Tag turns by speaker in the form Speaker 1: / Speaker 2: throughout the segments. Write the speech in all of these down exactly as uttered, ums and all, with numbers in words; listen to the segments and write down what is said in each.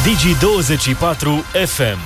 Speaker 1: Digi douăzeci și patru F M.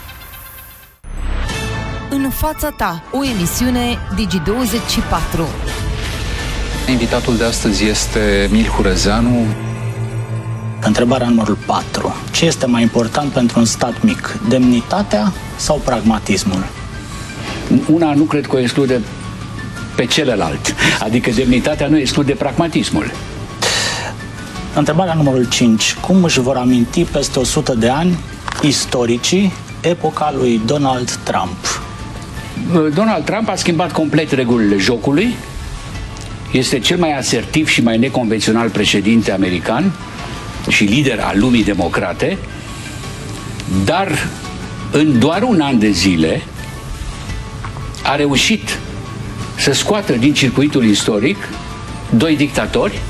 Speaker 2: În fața ta, o emisiune Digi douăzeci și patru.
Speaker 3: Invitatul de astăzi este Milhu Răzeanu.
Speaker 4: Întrebarea numărul patru. Ce este mai important pentru un stat mic? Demnitatea sau pragmatismul?
Speaker 3: Una nu cred că o exclude pe celălalt. Adică demnitatea nu exclude pragmatismul.
Speaker 4: Întrebarea numărul cinci. Cum își vor aminti peste o sută de ani istoricii epoca lui Donald Trump?
Speaker 3: Donald Trump a schimbat complet regulile jocului. Este cel mai asertiv și mai neconvențional președinte american și lider al lumii democrate, dar în doar un an de zile a reușit să scoată din circuitul istoric doi dictatori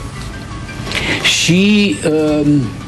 Speaker 3: și uh,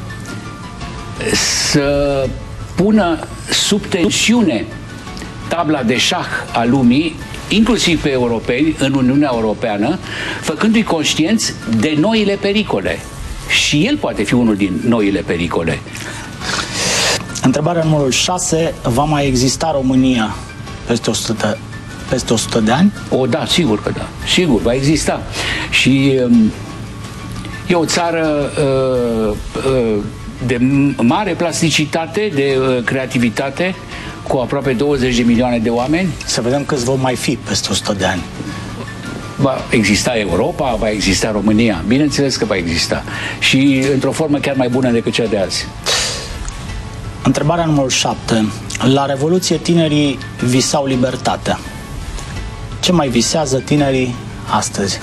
Speaker 3: să pună sub tensiune tabla de șah a lumii, inclusiv pe europeni, în Uniunea Europeană, făcându-i conștienți de noile pericole. Și el poate fi unul din noile pericole.
Speaker 4: Întrebarea numărul șase. Va mai exista România peste o sută, peste o sută de ani?
Speaker 3: O, da, sigur că da. Sigur, va exista. Și um, e o țară uh, uh, de mare plasticitate, de uh, creativitate, cu aproape douăzeci de milioane de oameni.
Speaker 4: Să vedem câți vom mai fi peste o sută de ani.
Speaker 3: Va exista Europa, va exista România. Bineînțeles că va exista. Și într-o formă chiar mai bună decât cea de azi.
Speaker 4: Întrebarea numărul șapte. La Revoluție tinerii visau libertatea. Ce mai visează tinerii astăzi?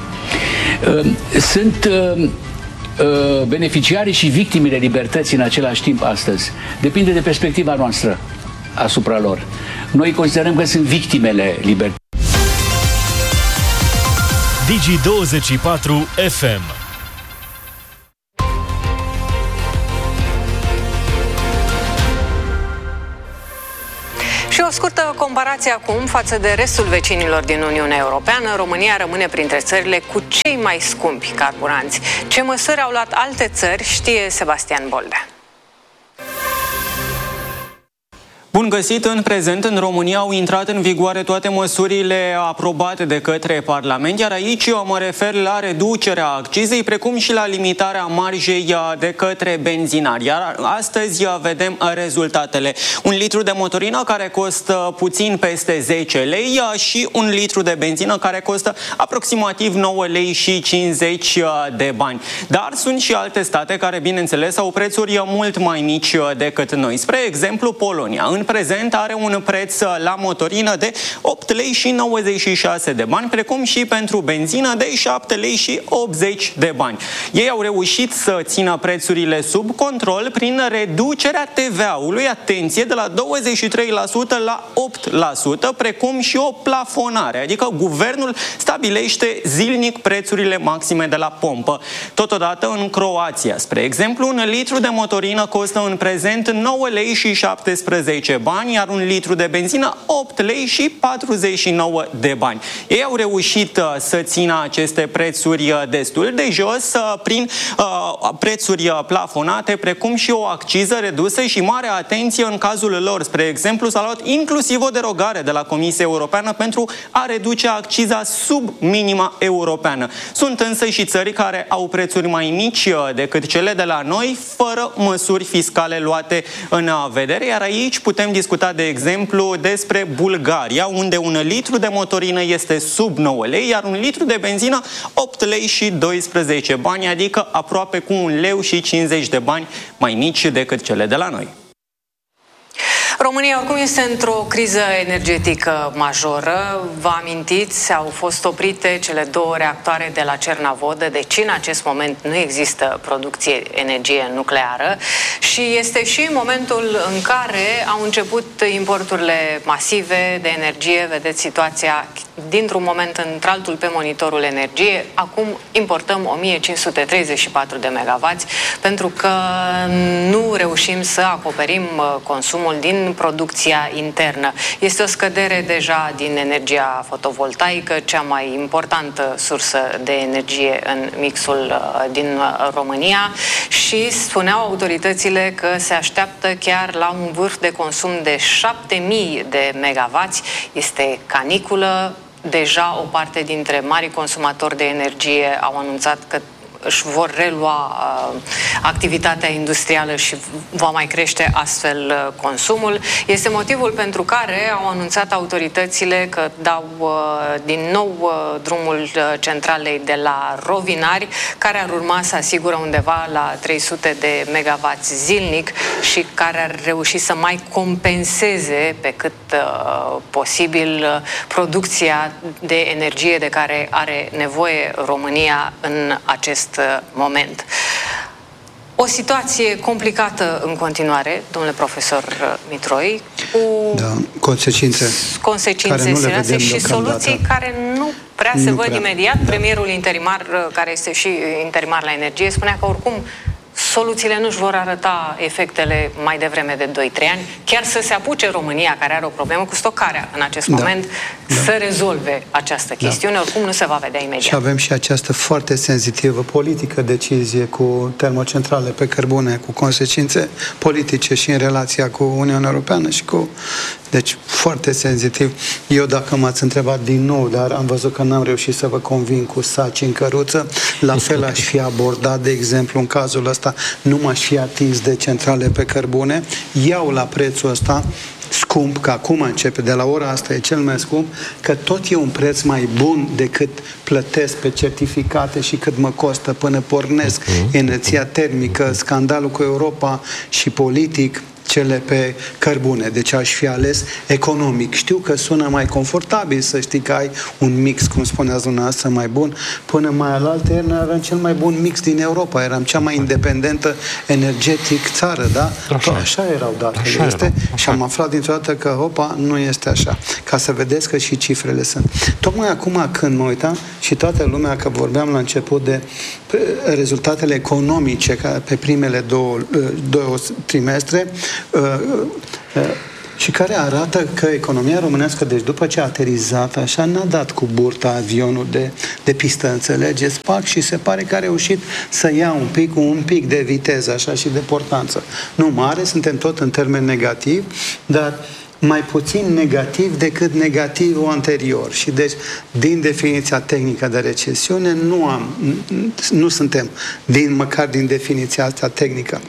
Speaker 3: Sunt beneficiarii și victimele libertății în același timp astăzi. Depinde de perspectiva noastră asupra lor. Noi considerăm că sunt victimele libertății.
Speaker 1: Digi douăzeci și patru F M.
Speaker 5: Și o scurtă comparație acum față de restul vecinilor din Uniunea Europeană. România rămâne printre țările cu cei mai scumpi carburanți. Ce măsuri au luat alte țări știe Sebastian Boldea.
Speaker 6: Bun găsit! În prezent, în România au intrat în vigoare toate măsurile aprobate de către Parlament, iar aici eu mă refer la reducerea accizei, precum și la limitarea marjei de către benzinari. Iar astăzi vedem rezultatele. Un litru de motorină care costă puțin peste zece lei și un litru de benzină care costă aproximativ nouă lei și cincizeci de bani. Dar sunt și alte state care, bineînțeles, au prețuri mult mai mici decât noi. Spre exemplu, Polonia. În prezent are un preț la motorină de opt lei și nouăzeci și șase de bani, precum și pentru benzină de șapte lei și optzeci de bani. Ei au reușit să țină prețurile sub control prin reducerea T V A-ului, atenție, de la douăzeci și trei la sută la opt la sută, precum și o plafonare, adică guvernul stabilește zilnic prețurile maxime de la pompă. Totodată, în Croația, spre exemplu, un litru de motorină costă în prezent nouă lei și șaptesprezece bani, iar un litru de benzină opt lei și patruzeci și nouă de bani. Ei au reușit uh, să țină aceste prețuri uh, destul de jos uh, prin uh, prețuri uh, plafonate, precum și o acciză redusă și mare atenție în cazul lor. Spre exemplu, s-a luat inclusiv o derogare de la Comisia Europeană pentru a reduce acciza sub minima europeană. Sunt însă și țări care au prețuri mai mici uh, decât cele de la noi, fără măsuri fiscale luate în uh, vedere, iar aici putem discuta, de exemplu, despre Bulgaria, unde un litru de motorină este sub nouă lei, iar un litru de benzină opt lei și doisprezece bani, adică aproape cu un leu și cincizeci de bani mai mici decât cele de la noi.
Speaker 5: România oricum este într-o criză energetică majoră. Vă amintiți, au fost oprite cele două reactoare de la Cernavodă, deci în acest moment nu există producție energie nucleară și este și momentul în care au început importurile masive de energie. Vedeți situația dintr-un moment într-altul pe monitorul energie. Acum importăm o mie cinci sute treizeci și patru de megawatts pentru că nu reușim să acoperim consumul din producția internă. Este o scădere deja din energia fotovoltaică, cea mai importantă sursă de energie în mixul din România și spuneau autoritățile că se așteaptă chiar la un vârf de consum de șapte mii de megavați. Este caniculă. Deja o parte dintre marii consumatori de energie au anunțat că își vor relua uh, activitatea industrială și va mai crește astfel uh, consumul. Este motivul pentru care au anunțat autoritățile că dau uh, din nou uh, drumul uh, centralei de la Rovinari, care ar urma să asigură undeva la trei sute de megavați zilnic și care ar reuși să mai compenseze pe cât uh, posibil uh, producția de energie de care are nevoie România în acest moment. O situație complicată în continuare, domnule profesor Mitroi, cu
Speaker 7: da, consecințe,
Speaker 5: consecințe serioase și soluții care nu prea se nu văd prea. imediat. Da. Premierul interimar, care este și interimar la energie, spunea că oricum soluțiile nu-și vor arăta efectele mai devreme de doi trei ani, chiar să se apuce România, care are o problemă cu stocarea în acest da. moment, da. să rezolve această chestiune, da. oricum nu se va vedea imediat.
Speaker 7: Și avem și această foarte senzitivă politică decizie cu termocentrale pe cărbune, cu consecințe politice și în relația cu Uniunea Europeană și cu... Deci, foarte senzitiv. Eu, dacă m-ați întrebat din nou, dar am văzut că n-am reușit să vă convin cu saci în căruță, la fel aș fi abordat, de exemplu, în cazul ăsta, nu m-aș fi atins de centrale pe cărbune, iau la prețul ăsta scump, că acum începe, de la ora asta e cel mai scump, că tot e un preț mai bun decât plătesc pe certificate și cât mă costă până pornesc energia termică, scandalul cu Europa și politic, cele pe cărbune. Deci aș fi ales economic. Știu că sună mai confortabil să știi că ai un mix, cum spuneați dumneavoastră, mai bun. Până mai alaltă ieri eram cel mai bun mix din Europa. Eram cea mai independentă energetic țară, da? Așa, așa erau datele. Așa este. Era. Așa. Și am aflat dintr-o dată că, opa, nu este așa. Ca să vedeți că și cifrele sunt. Tocmai acum când mă uitam și toată lumea, că vorbeam la început de rezultatele economice pe primele două, două trimestre, Uh, uh, și care arată că economia românească, deci după ce a aterizat, așa, n-a dat cu burta avionul de, de pistă, înțelegeți, pac, și se pare că a reușit să ia un pic, un pic de viteză, așa, și de portanță. Nu mare, suntem tot în termen negativ, dar mai puțin negativ decât negativul anterior. Și deci, din definiția tehnică de recesiune, nu am, nu suntem, din, măcar din definiția asta tehnică.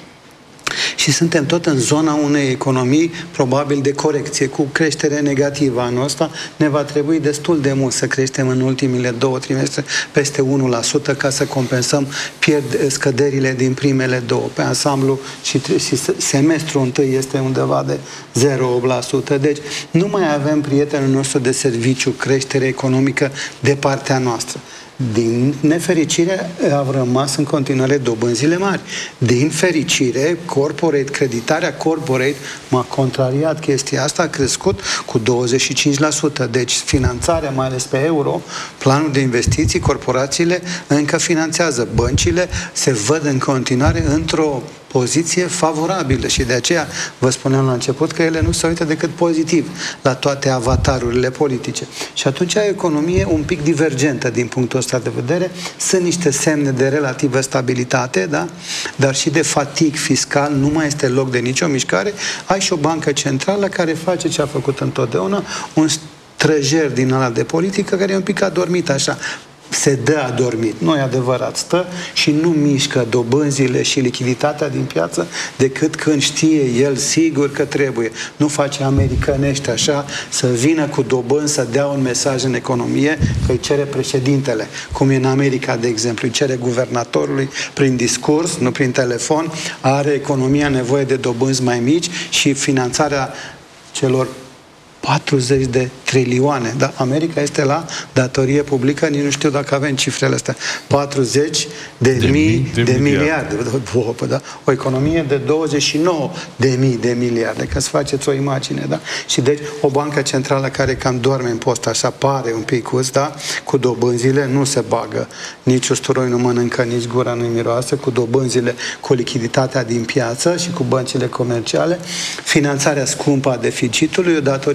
Speaker 7: Și suntem tot în zona unei economii probabil de corecție, cu creștere negativă anul ăsta. Ne va trebui destul de mult să creștem în ultimile două trimestre peste unu la sută ca să compensăm pierd scăderile din primele două. Pe ansamblu și, și semestrul întâi este undeva de zero virgulă opt la sută. Deci nu mai avem prietenul nostru de serviciu, creștere economică de partea noastră. Din nefericire au rămas în continuare dobânzile mari. Din fericire, corporate, creditarea corporate m-a contrariat chestia asta, a crescut cu douăzeci și cinci la sută. Deci finanțarea, mai ales pe euro, planul de investiții, corporațiile încă finanțează. Băncile se văd în continuare într-o poziție favorabilă și de aceea vă spuneam la început că ele nu se uită decât pozitiv la toate avatarurile politice. Și atunci ai o economie un pic divergentă din punctul ăsta de vedere. Sunt niște semne de relativă stabilitate, da? Dar și de fatig fiscal, nu mai este loc de nicio mișcare. Ai și o bancă centrală care face ce a făcut întotdeauna, un străjer din ala de politică care e un pic adormit așa. Se dă adormit. Nu e adevărat, stă și nu mișcă dobânzile și lichiditatea din piață decât când știe el sigur că trebuie. Nu face americanești așa, să vină cu dobânzi, să dea un mesaj în economie că îi cere președintele, cum e în America, de exemplu, îi cere guvernatorului prin discurs, nu prin telefon, are economia nevoie de dobânzi mai mici și finanțarea celor patruzeci de trilioane. Da? America este la datorie publică, nici nu știu dacă avem cifrele astea. patruzeci de, de mii de, de miliarde. miliarde. Da? O economie de douăzeci și nouă de mii de miliarde, ca să faceți o imagine. Da? Și deci o bancă centrală care cam doarme în post, așa pare un picuț, da? Cu dobânzile, nu se bagă. Nici usturoi nu mănâncă, nici gura nu miroase, cu dobânzile, cu lichiditatea din piață și cu băncile comerciale, finanțarea scumpă a deficitului, o datorie publică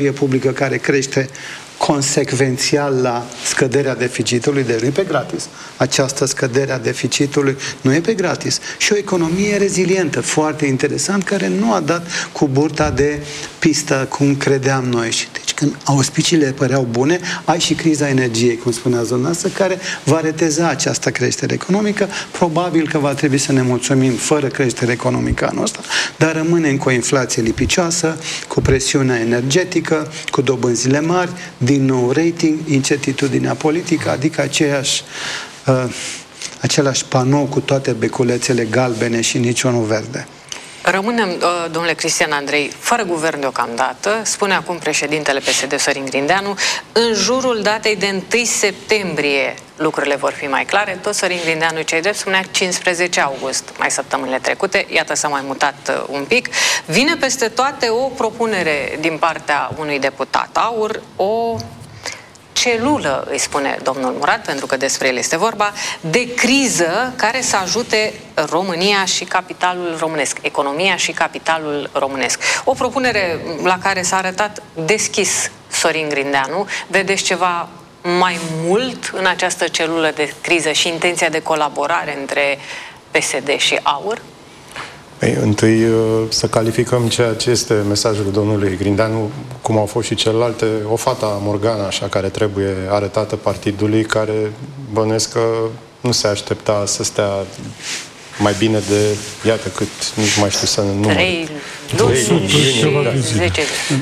Speaker 7: politică care crește consecvențial la scăderea deficitului, deci nu e pe gratis. Această scădere a deficitului nu e pe gratis. Și o economie rezilientă, foarte interesant, care nu a dat cu burta de pistă cum credeam noi. Și deci când auspiciile păreau bune, ai și criza energiei, cum spunea zona asta, care va reteza această creștere economică. Probabil că va trebui să ne mulțumim fără creștere economică anul ăsta, dar rămânem cu o inflație lipicioasă, cu presiunea energetică, cu dobânzile mari, din nou rating, incertitudinea politică, adică aceeași, uh, același panou cu toate beculețele galbene și niciunul verde.
Speaker 5: Rămânem, domnule Cristian Andrei, fără guvern deocamdată, spune acum președintele P S D Sorin Grindeanu, în jurul datei de întâi septembrie lucrurile vor fi mai clare. Tot Sorin Grindeanu, cei drept, spunea cincisprezece august, mai săptămânile trecute, iată s-a mai mutat un pic. Vine peste toate o propunere din partea unui deputat AUR, o celulă, îi spune domnul Murat, pentru că despre el este vorba, de criză care să ajute România și capitalul românesc, economia și capitalul românesc. O propunere la care s-a arătat deschis Sorin Grindeanu. Vedeți ceva mai mult în această celulă de criză și intenția de colaborare între P S D și AUR?
Speaker 8: Ei, întâi să calificăm ceea ce este mesajul domnului Grindeanu, cum au fost și celelalte, o fata Morgana, așa, care trebuie arătată partidului, care bănuiesc că nu se aștepta să stea mai bine de, iată cât, nici mai știu să număr.
Speaker 5: Trei luni, zece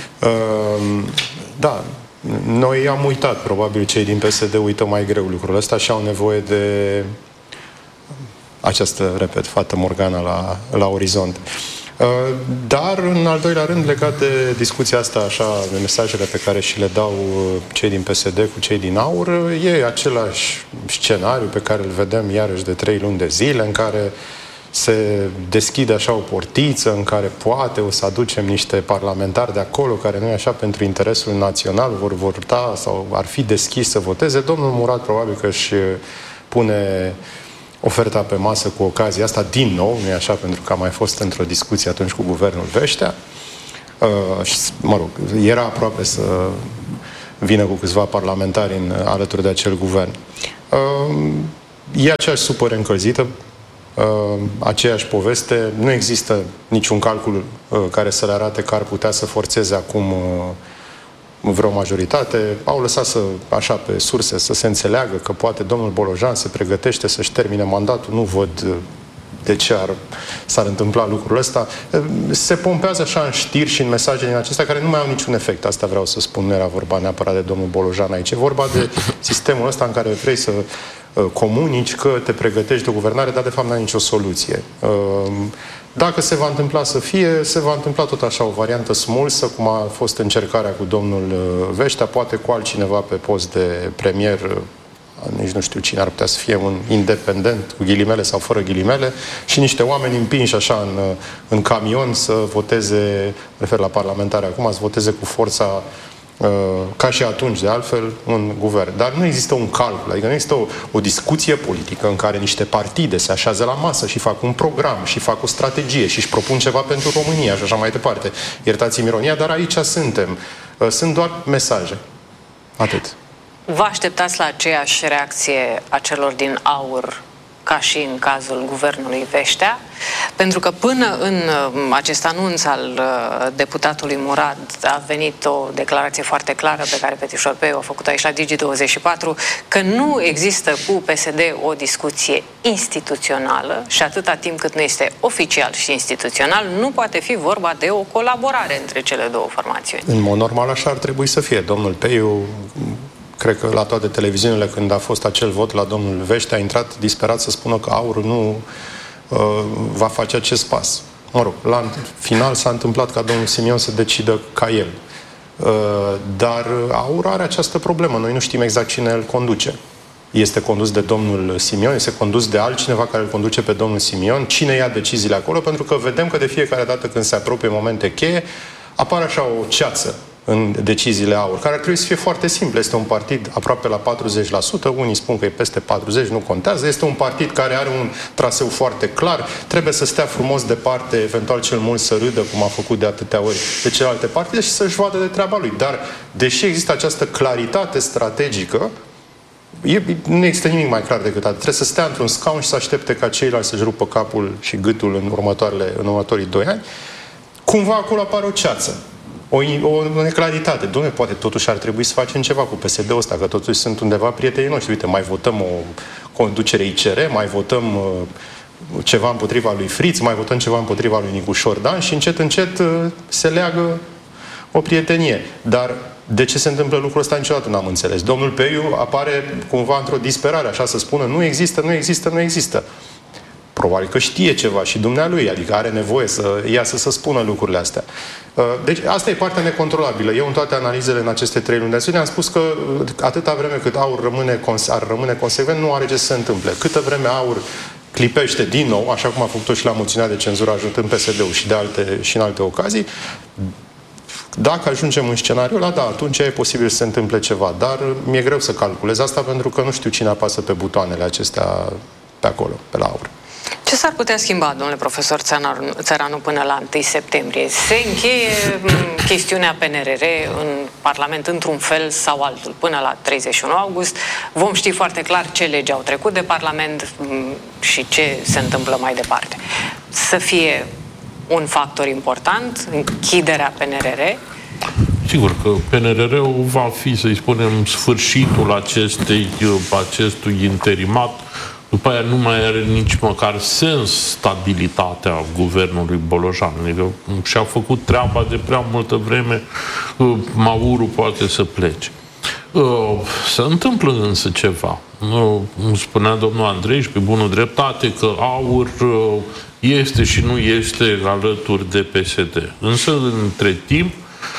Speaker 8: Da, noi am uitat, probabil cei din P S D uită mai greu lucrul ăsta și au nevoie de această, repet, fată Morgana la, la orizont. Dar, în al doilea rând, legat de discuția asta, așa, de mesajele pe care și le dau cei din P S D cu cei din AUR, e același scenariu pe care îl vedem iarăși de trei luni de zile, în care se deschide așa o portiță, în care poate o să aducem niște parlamentari de acolo, care nu e așa pentru interesul național, vor vota sau ar fi deschis să voteze. Domnul Murat probabil că își pune oferta pe masă cu ocazia asta, din nou, nu e așa, pentru că a mai fost într-o discuție atunci cu guvernul Veștea. Uh, și, mă rog, era aproape să vină cu câțiva parlamentari în, alături de acel guvern. Uh, e aceeași supără încălzită, uh, aceeași poveste, nu există niciun calcul uh, care să le arate că ar putea să forțeze acum uh, vreo majoritate, au lăsat să, așa pe surse, să se înțeleagă că poate domnul Bolojan se pregătește să-și termine mandatul, nu văd de ce ar, s-ar întâmpla lucrul ăsta. Se pompează așa în știri și în mesaje din acestea care nu mai au niciun efect. Asta vreau să spun, nu era vorba neapărat de domnul Bolojan aici. E vorba de sistemul ăsta în care vrei să comunici că te pregătești de o guvernare, dar de fapt n-ai nicio soluție. Dacă se va întâmpla să fie, se va întâmpla tot așa o variantă smulsă, cum a fost încercarea cu domnul Veștea, poate cu altcineva pe post de premier, nici nu știu cine ar putea să fie, un independent, cu ghilimele sau fără ghilimele, și niște oameni împinși așa în, în camion să voteze, refer la parlamentare acum, să voteze cu forța ca și atunci, de altfel, un guvern. Dar nu există un calcul, adică nu există o, o discuție politică în care niște partide se așează la masă și fac un program și fac o strategie și își propun ceva pentru România și așa mai departe. Iertați-mi ironia, dar aici suntem. Sunt doar mesaje. Atât.
Speaker 5: Vă așteptați la aceeași reacție a celor din AUR ca și în cazul guvernului Veștea? Pentru că până în acest anunț al deputatului Murad a venit o declarație foarte clară pe care Petrișor Peiu a făcut aici la Digi douăzeci și patru, că nu există cu P S D o discuție instituțională și atâta timp cât nu este oficial și instituțional, nu poate fi vorba de o colaborare între cele două formațiuni.
Speaker 8: În mod normal așa ar trebui să fie. Domnul Peiu, cred că la toate televiziunile, când a fost acel vot la domnul Veștea, a intrat disperat să spună că AUR nu uh, va face acest pas. Mă rog, la final s-a întâmplat ca domnul Simion să decidă ca el. Uh, dar AUR are această problemă. Noi nu știm exact cine îl conduce. Este condus de domnul Simion, este condus de altcineva care îl conduce pe domnul Simion. Cine ia deciziile acolo? Pentru că vedem că de fiecare dată când se apropie momente cheie, apare așa o ceață în deciziile AUR, care ar trebui să fie foarte simple. Este un partid aproape la patruzeci la sută, unii spun că e peste patruzeci la sută, nu contează. Este un partid care are un traseu foarte clar, trebuie să stea frumos departe, eventual cel mult să râdă, cum a făcut de atâtea ori de celelalte partide și să-și vadă de treaba lui. Dar, deși există această claritate strategică, E, nu există nimic mai clar decât atât. Trebuie să stea într-un scaun și să aștepte ca ceilalți să-și rupă capul și gâtul în, următoarele, în următorii doi ani. Cumva acolo apare o ceață, o, o neclaritate. Dom'le, poate totuși ar trebui să facem ceva cu P S D-ul ăsta, că totuși sunt undeva prietenii noștri. Uite, mai votăm o conducere I C R, mai votăm uh, ceva împotriva lui Friț, mai votăm ceva împotriva lui Nicu Șordan și încet, încet uh, se leagă o prietenie. Dar de ce se întâmplă lucrul ăsta niciodată n-am înțeles. Domnul Peiu apare cumva într-o disperare, așa să spună, nu există, nu există, nu există. Probabil că știe ceva și dumnealui, adică are nevoie să iasă să spună lucrurile astea. Deci asta e partea necontrolabilă. Eu în toate analizele în aceste trei luni de acțiune am spus că atâta vreme cât AUR rămâne, ar rămâne consecvent, nu are ce să se întâmple. Câtă vreme AUR clipește din nou, așa cum a făcut-o și la moțiunea de cenzură ajutând P S D-ul și, de alte, și în alte ocazii, dacă ajungem în scenariul ăla, da, atunci e posibil să se întâmple ceva. Dar mi-e greu să calculez asta pentru că nu știu cine apasă pe butoanele acestea pe acolo, pe la AUR.
Speaker 5: Ce s-ar putea schimba, domnule profesor Țăranu, până la întâi septembrie? Se încheie chestiunea P N R R în Parlament într-un fel sau altul până la treizeci și unu august. Vom ști foarte clar ce legi au trecut de Parlament și ce se întâmplă mai departe. Să fie un factor important, închiderea P N R R.
Speaker 9: Sigur că P N R R-ul va fi, să-i spunem, sfârșitul acestei, acestui interimat. După aia nu mai are nici măcar sens stabilitatea guvernului Bolojan. Adică și-a făcut treaba de prea multă vreme, Maurul poate să plece. Se întâmplă însă ceva. Spunea domnul Andrei și pe bună dreptate că AUR este și nu este alături de P S D. Însă, între timp,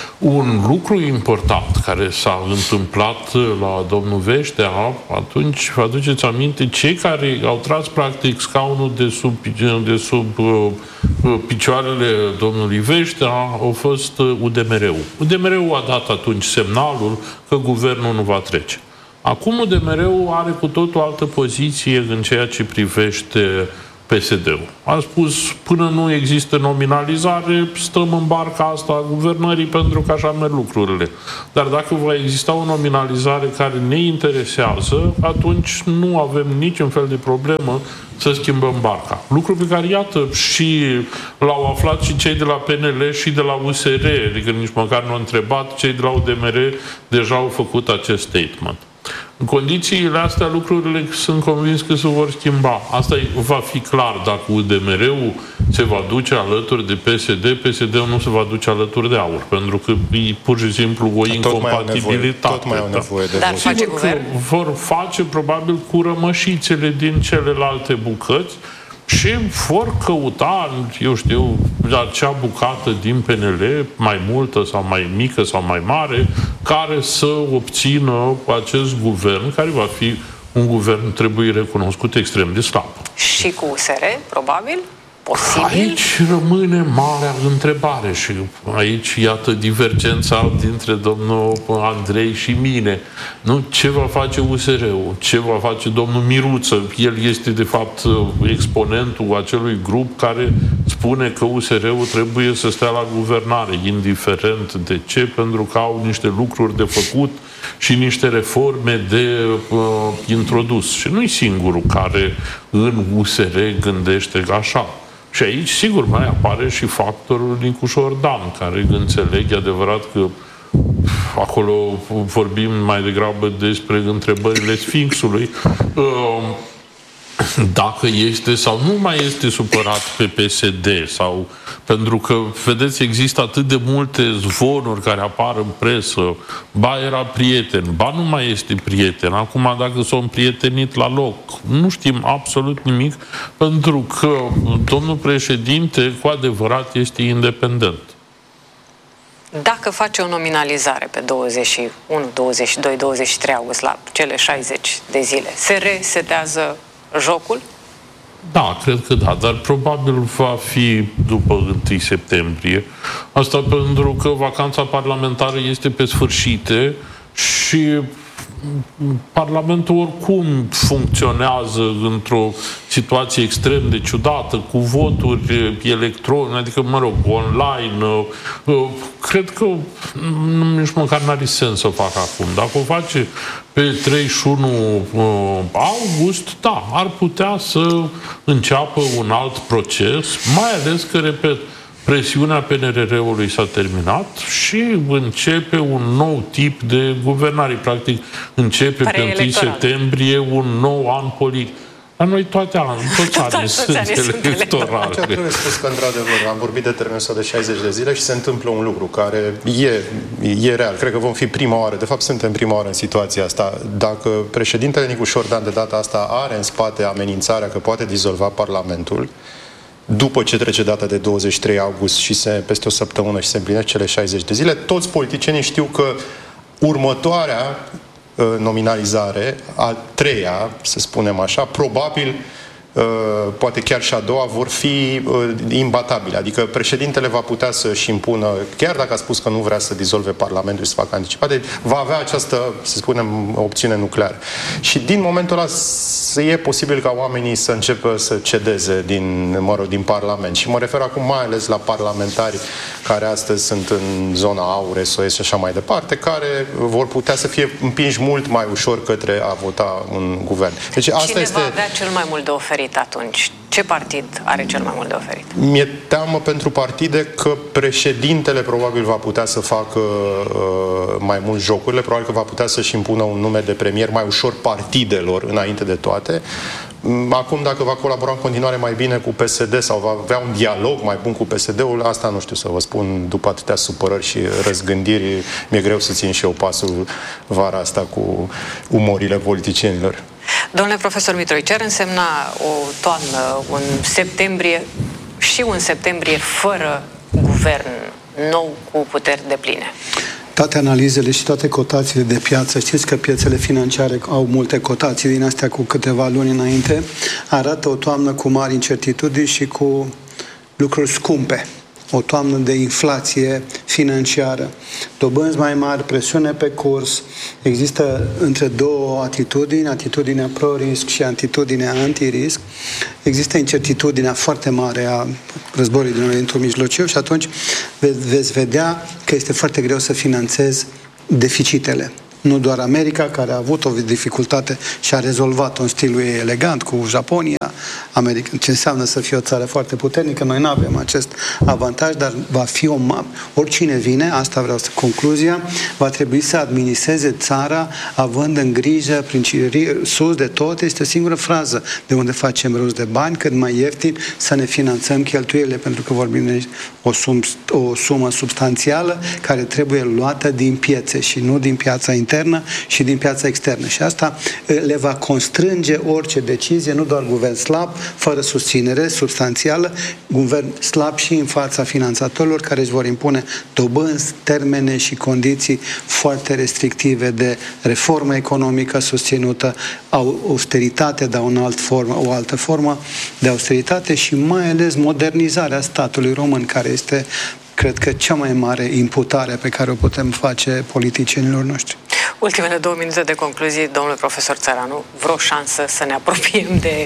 Speaker 9: un lucru important care s-a întâmplat la domnul Veștea, atunci, vă aduceți aminte, cei care au tras practic scaunul de sub, de sub uh, picioarele domnului Veștea au fost U D M R-ul. U D M R-ul a dat atunci semnalul că guvernul nu va trece. Acum U D M R-ul are cu totul altă poziție în ceea ce privește P S D-ul. A spus, până nu există nominalizare, stăm în barca asta a guvernării pentru că așa merg lucrurile. Dar dacă va exista o nominalizare care ne interesează, atunci nu avem niciun fel de problemă să schimbăm barca. Lucru pe care, iată, și l-au aflat și cei de la P N L și de la U S R, adică nici măcar nu au întrebat, cei de la U D M R deja au făcut acest statement. În condițiile astea, lucrurile sunt convins că se vor schimba. Asta va fi clar dacă U D M R-ul se va duce alături de P S D, P S D-ul nu se va duce alături de AUR, pentru că e pur și simplu o incompatibilitate.
Speaker 8: Tot mai au nevoie de
Speaker 5: Dar face guvern?
Speaker 9: Vor face probabil cu rămășițele din celelalte bucăți și vor căuta, eu știu, acea bucată din P N L, mai multă sau mai mică sau mai mare, care să obțină acest guvern, care va fi un guvern, trebuie recunoscut, extrem de slab.
Speaker 5: Și cu U S R, probabil? Posibil?
Speaker 9: Aici rămâne marea întrebare și aici, iată, divergența dintre domnul Andrei și mine. Nu? Ce va face U S R-ul? Ce va face domnul Miruță? El este, de fapt, exponentul acelui grup care spune că U S R-ul trebuie să stea la guvernare, indiferent de ce, pentru că au niște lucruri de făcut și niște reforme de uh, introdus. Și nu-i singurul care în U S R gândește așa. Și aici, sigur, mai apare și factorul Nicu Șordan, care înțeleg, adevărat că acolo vorbim mai degrabă despre întrebările Sfinxului, dacă este sau nu mai este supărat pe P S D, sau pentru că, vedeți, există atât de multe zvonuri care apar în presă, ba era prieten, ba nu mai este prieten, acum dacă s-au împrietenit la loc, nu știm absolut nimic, pentru că domnul președinte cu adevărat este independent.
Speaker 5: Dacă face o nominalizare pe douăzeci și unu, douăzeci și doi, douăzeci și trei august, la cele șaizeci de zile, se resetează jocul?
Speaker 9: Da, cred că da, dar probabil va fi după întâi septembrie. Asta pentru că vacanța parlamentară este pe sfârșite și Parlamentul oricum funcționează într-o situație extrem de ciudată, cu voturi electronice, adică, mă rog, online. Cred că nici măcar n-are sens să facă acum. Dacă o face pe treizeci și unu august, da, ar putea să înceapă un alt proces, mai ales că, repet, presiunea P N R R-ului s-a terminat și începe un nou tip de guvernare. Practic, începe pe întâi septembrie un nou an politic. La noi toate an, toți anii sunt electorale.
Speaker 8: Trebuie spus că, într-adevăr, am vorbit de termenul ăsta de șaizeci de zile și se întâmplă un lucru care e, e real. Cred că vom fi prima oară, de fapt suntem prima oară în situația asta. Dacă președintele Nicu Șordan de data asta are în spate amenințarea că poate dizolva Parlamentul, după ce trece data de douăzeci și trei august și se, peste o săptămână și se împlinesc cele șaizeci de zile, toți politicienii știu că următoarea uh, nominalizare, a treia, să spunem așa, probabil, uh, poate chiar și a doua, vor fi uh, imbatabile. Adică președintele va putea să-și impună, chiar dacă a spus că nu vrea să dizolve Parlamentul și să facă anticipate, va avea această, să spunem, opțiune nucleară. Și din momentul ăla e posibil ca oamenii să înceapă să cedeze din, mă rog, din Parlament. Și mă refer acum mai ales la parlamentari care astăzi sunt în zona aure, S O S și așa mai departe, care vor putea să fie împinși mult mai ușor către a vota un guvern. Deci asta
Speaker 5: Cine
Speaker 8: este...
Speaker 5: va avea cel mai mult de oferit atunci? Ce partid are cel mai mult de oferit?
Speaker 8: Mi-e teamă pentru partide că președintele probabil va putea să facă uh, mai mult jocurile, probabil că va putea să-și impună un nume de premier mai ușor partidelor înainte de toate. Acum, dacă va colabora în continuare mai bine cu P S D sau va avea un dialog mai bun cu P S D-ul, asta nu știu să vă spun, după atâtea supărări și răzgândiri, mi-e greu să țin și eu pasul vara asta cu umorile politicienilor.
Speaker 5: Domnule profesor Mitroi, ce ar însemna o toamnă, un septembrie și un septembrie fără guvern nou cu puteri depline?
Speaker 7: Toate analizele și toate cotațiile de piață, știți că piețele financiare au multe cotații din astea cu câteva luni înainte, arată o toamnă cu mari incertitudini și cu lucruri scumpe. O toamnă de inflație financiară, dobânzi mai mari, presiune pe curs, există între două atitudini, atitudinea pro-risc și atitudinea anti-risc, există incertitudinea foarte mare a războiului din Orientul Mijlociu și atunci ve- veți vedea că este foarte greu să finanțezi deficitele. Nu doar America, care a avut o dificultate și a rezolvat-o în stilul ei elegant cu Japonia, America, ce înseamnă să fie o țară foarte puternică. Noi nu avem acest avantaj, dar va fi o mapă. Oricine vine, asta vreau să concluzia, va trebui să administreze țara având în grijă sus de tot. Este o singură frază: de unde facem rost de bani, cât mai ieftin să ne finanțăm cheltuielile, pentru că vorbim de o, sum, o sumă substanțială care trebuie luată din piețe și nu din piața internă și din piața externă. Și asta le va constrânge orice decizie, nu doar guvern slab, fără susținere substanțială, guvern slab și în fața finanțatorilor care își vor impune dobânzi, termene și condiții foarte restrictive de reformă economică susținută, austeritate, dar o altă formă, o altă formă de austeritate și mai ales modernizarea statului român, care este, cred că, cea mai mare imputare pe care o putem face politicienilor noștri.
Speaker 5: Ultimele două minute de concluzie, domnule profesor Țăranu, vreo șansă să ne apropiem de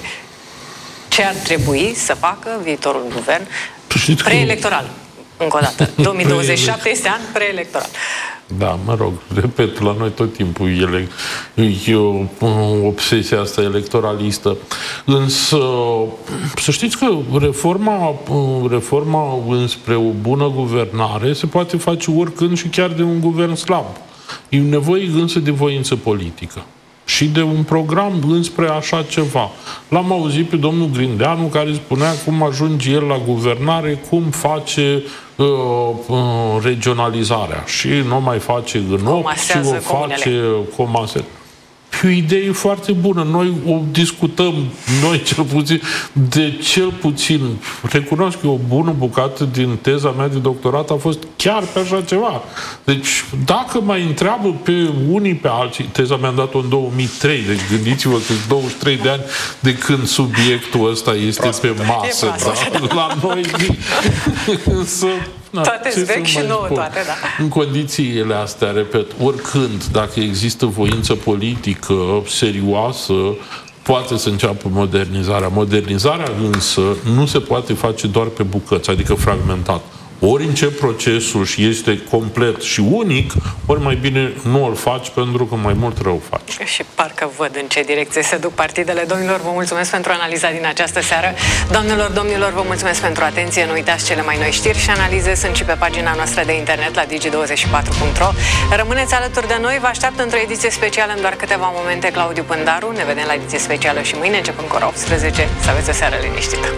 Speaker 5: ce ar trebui să facă viitorul guvern preelectoral? Încă o dată, două mii douăzeci și șapte este an preelectoral.
Speaker 9: Da, mă rog, repet, la noi tot timpul ele, e o, o obsesia asta electoralistă. Însă, să știți că reforma, reforma înspre o bună guvernare se poate face oricând și chiar de un guvern slab. E nevoie însă de voință politică și de un program înspre așa ceva. L-am auzit pe domnul Grindeanu care spunea cum ajunge el la guvernare, cum face uh, uh, regionalizarea și nu mai face în opt, ci o face comasă. E o idee foarte bună. Noi o discutăm, noi cel puțin, de cel puțin, recunosc că o bună bucată din teza mea de doctorat a fost chiar pe așa ceva. Deci, dacă mai întreabă pe unii pe alții, teza mea am dat-o în două mii trei, deci gândiți-vă că sunt douăzeci și trei de ani de când subiectul ăsta este pe masă, da? La noi. Însă, na,
Speaker 5: toate vechi și nouă toate, da.
Speaker 9: În condițiile astea, repet, oricând, dacă există voință politică serioasă, poate să înceapă modernizarea. Modernizarea însă nu se poate face doar pe bucăți, adică fragmentat. Ori încep procesul și este complet și unic, ori mai bine nu îl faci pentru că mai mult rău faci.
Speaker 5: Și parcă văd în ce direcție se duc partidele. Domnilor, vă mulțumesc pentru analiza din această seară. Doamnelor, domnilor, vă mulțumesc pentru atenție. Nu uitați, cele mai noi știri și analize sunt și pe pagina noastră de internet la digi douăzeci și patru punct ro. Rămâneți alături de noi. Vă așteaptă într-o ediție specială în doar câteva momente Claudiu Pândaru. Ne vedem la ediție specială și mâine, începând cu ora optsprezece. Să aveți o seară liniștită.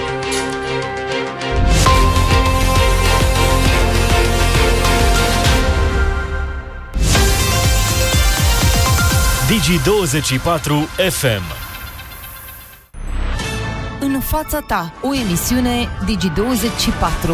Speaker 1: Digi douăzeci și patru F M.
Speaker 2: În fața ta, o emisiune Digi douăzeci și patru.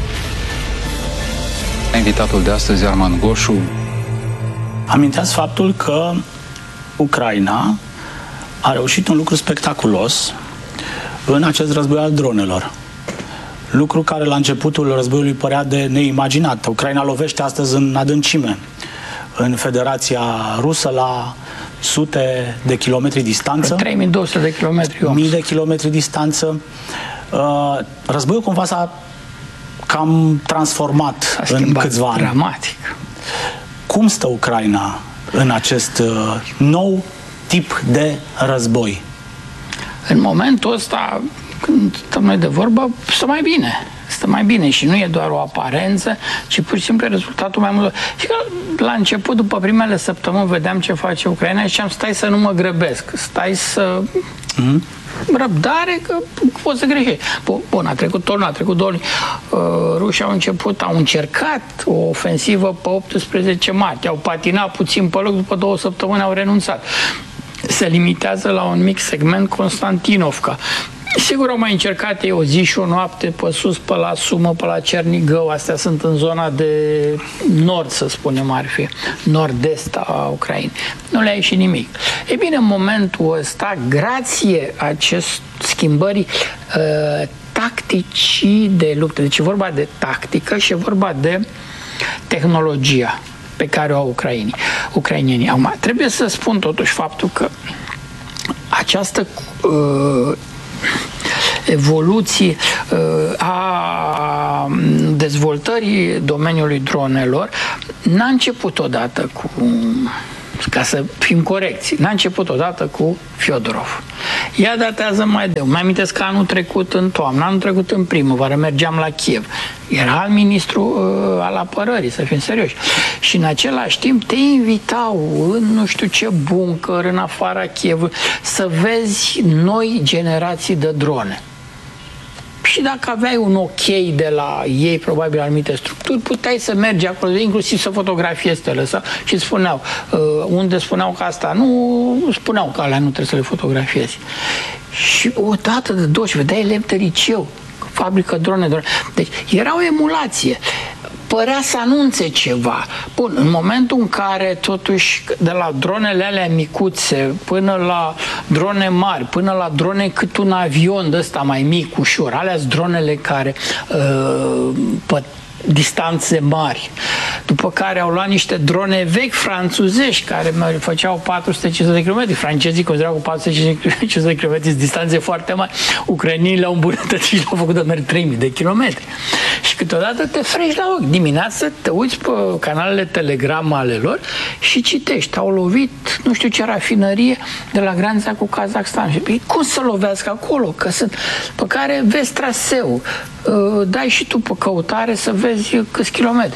Speaker 3: Invitatul de astăzi, Arman Goșu.
Speaker 4: Aminteați faptul că Ucraina a reușit un lucru spectaculos în acest război al dronelor. Lucru care la începutul războiului părea de neimaginat. Ucraina lovește astăzi în adâncime în Federația Rusă, la sute de kilometri distanță.
Speaker 10: trei mii două sute de kilometri.
Speaker 4: Mii de kilometri distanță. Războiul cumva s-a cam transformat în câțiva ani.
Speaker 10: Dramatic.
Speaker 4: Cum stă Ucraina în acest nou tip de război?
Speaker 10: În momentul ăsta, când stăm noi de vorbă, stă mai bine. Stă mai bine și nu e doar o aparență, ci pur și simplu rezultatul mai mult. Și că la început, după primele săptămâni, vedeam ce face Ucraina și ziceam, stai să nu mă grăbesc, stai să... Mm-hmm. Răbdare, că poți să greșești. Bun, a trecut tot, a trecut două luni. Uh, rușii au început, au încercat o ofensivă pe optsprezece martie, au patinat puțin pe loc, după două săptămâni au renunțat. Se limitează la un mic segment Constantinovka. Sigur au mai încercat ei o zi și o noapte pe sus, pe la Sumă, pe la Cernigău. Astea sunt în zona de nord, să spunem, ar fi nord-est a Ucrainei. Nu le-a ieșit nimic. E bine, în momentul ăsta, grație acest schimbării uh, tacticii de luptă, deci e vorba de tactică și e vorba de tehnologia pe care o au ucrainii. ucrainienii. Acum, trebuie să spun totuși faptul că această uh, evoluție uh, a dezvoltării domeniului dronelor n-a început odată cu, ca să fim corecți, n-a început odată cu Fiodorov. Ea datează mai de... Mai amintesc că anul trecut în toamnă, anul trecut în primăvară, mergeam la Kiev. Era al ministru uh, al apărării, să fim serioși. Și în același timp te invitau în nu știu ce buncăr, în afara Kiev, să vezi noi generații de drone. Și dacă aveai un ok de la ei, probabil anumite structuri, puteai să mergi acolo, inclusiv să fotografiezi, te lăsa și spuneau, uh, unde spuneau că asta nu, spuneau că alea nu trebuie să le fotografiezi. Și o dată de două și vedeai elevi de liceu, fabrică drone, drone. Deci era o emulație. Părea să anunțe ceva. Bun, în momentul în care totuși de la dronele alea micuțe până la drone mari, până la drone cât un avion de ăsta mai mic, ușor, alea-s dronele care uh, pe distanțe mari. După care au luat niște drone vechi franțuzești care făceau patru sute cincizeci de kilometri. Francezii considerau că patru sute cincizeci de kilometri distanțe foarte mari. Ucrainii le-au îmbunătățit și le-au făcut de merg trei mii de kilometri. Și câteodată te frești la ochi. Dimineața te uiți pe canalele Telegram ale lor și citești. Au lovit nu știu ce rafinărie de la granița cu Kazakhstan. Și cum să lovească acolo? Că sunt... Pe care vezi traseu. Dai și tu pe căutare să vezi câți kilometri.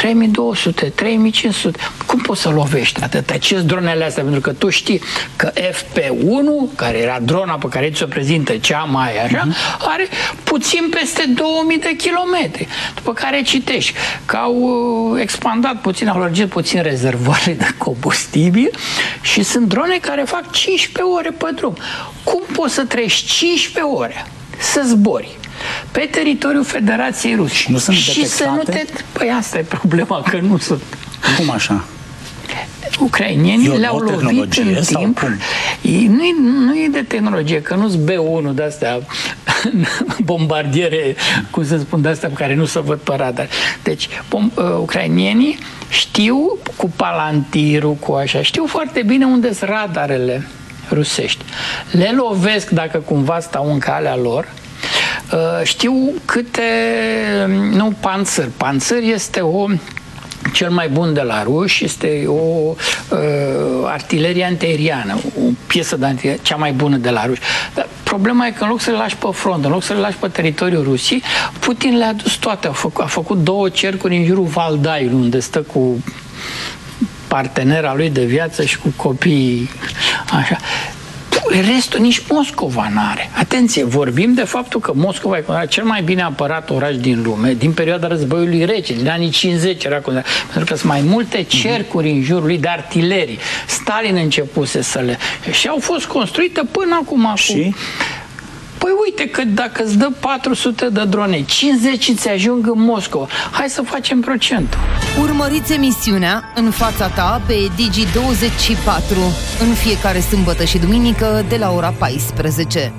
Speaker 10: trei mii două sute, trei mii cinci sute. Cum poți să lovești atâta? Ce-s dronele astea? Pentru că tu știi că F P unu, care era drona pe care ți-o prezintă cea mai așa, uh-huh. are puțin peste două mii de kilometri. După care citești că au expandat puțin, au lărgit puțin rezervoarele de combustibil și sunt drone care fac cincisprezece ore pe drum. Cum poți să treci cincisprezece ore să zbori pe teritoriul Federației Ruse
Speaker 4: și, nu sunt
Speaker 10: și să nu te... Păi asta e problema, că nu sunt.
Speaker 4: Cum așa?
Speaker 10: Ucrainienii le-au lovit în timp. Nu e, nu e de tehnologie, că nu-s B unu de-astea bombardiere, cum să spun, de-astea pe care nu se văd pe radar. Deci, bom, uh, ucrainienii știu cu palantirul, cu așa, știu foarte bine unde sunt radarele rusești. Le lovesc dacă cumva stau în calea lor. Uh, știu câte, nu panțări, panțări este o cel mai bun de la ruși, este o uh, artilerie antiaeriană, o piesă de antiaeriană, cea mai bună de la ruși. Dar problema e că în loc să le lași pe front, în loc să le lași pe teritoriul Rusiei, Putin le-a dus toate. A făcut, a făcut două cercuri în jurul Valdaiului, unde stă cu partenera lui de viață și cu copiii. Așa. Restul nici Moscova n-are. Atenție, vorbim de faptul că Moscova e cel mai bine apărat oraș din lume, din perioada războiului rece, din anii cincizeci era considerat, pentru că sunt mai multe cercuri în jurul lui de artilerii. Stalin începuse să le... Și au fost construite până acum.
Speaker 4: Și?
Speaker 10: Păi uite că dacă îți dă patru sute de drone, cincizeci ți ajung în Moscova. Hai să facem procentul.
Speaker 2: Urmăriți emisiunea În fața ta pe Digi douăzeci și patru în fiecare sâmbătă și duminică de la ora paisprezece.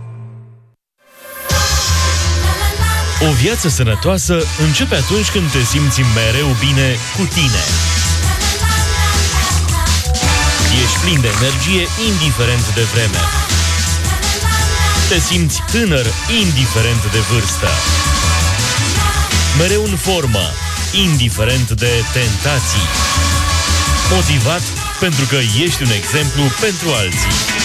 Speaker 1: O viață sănătoasă începe atunci când te simți mereu bine cu tine. Ești plin de energie indiferent de vreme. Te simți tânăr, indiferent de vârstă. Mereu în formă, indiferent de tentații. Motivat pentru că ești un exemplu pentru alții.